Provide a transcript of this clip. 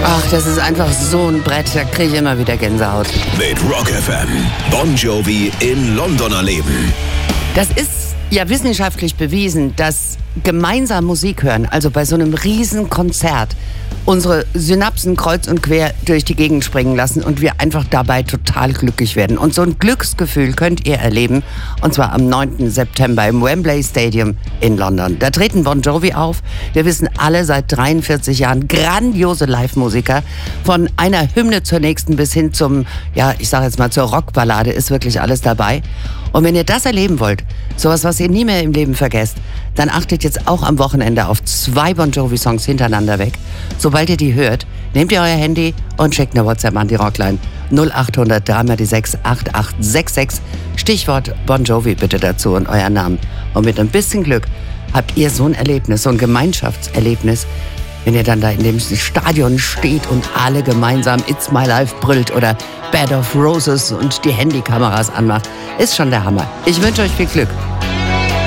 Ach, das ist einfach so ein Brett, da kriege ich immer wieder Gänsehaut. Mit Rock FM. Bon Jovi in London erleben. Das ist ja wissenschaftlich bewiesen, dass gemeinsam Musik hören, also bei so einem riesen Konzert, unsere Synapsen kreuz und quer durch die Gegend springen lassen und wir einfach dabei total glücklich werden. Und so ein Glücksgefühl könnt ihr erleben, und zwar am 9. September im Wembley Stadium in London. Da treten Bon Jovi auf. Wir wissen alle, seit 43 Jahren grandiose Live-Musiker. Von einer Hymne zur nächsten bis hin zum, ja, ich sage jetzt mal zur Rockballade ist wirklich alles dabei. Und wenn ihr das erleben wollt, sowas, was ihr nie mehr im Leben vergesst, dann achtet jetzt auch am Wochenende auf 2 Bon Jovi-Songs hintereinander weg. Sobald ihr die hört, nehmt ihr euer Handy und schickt eine WhatsApp an die Rockline 0800 3x6 8866. Stichwort Bon Jovi bitte dazu und euer Namen. Und mit ein bisschen Glück habt ihr so ein Erlebnis, so ein Gemeinschaftserlebnis, wenn ihr dann da in dem Stadion steht und alle gemeinsam It's My Life brüllt oder Bed of Roses und die Handykameras anmacht. Ist schon der Hammer. Ich wünsche euch viel Glück.